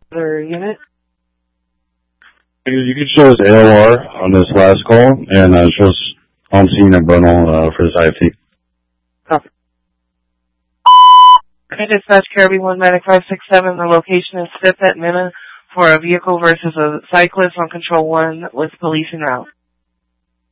Other unit? You can show us AOR on this last call, and show us on scene at Bernal for this IFT. Copy. Okay, dispatch Kirby 1 Medic 567. The location is 5th at Minna for a vehicle versus a cyclist on Control 1 with police en route.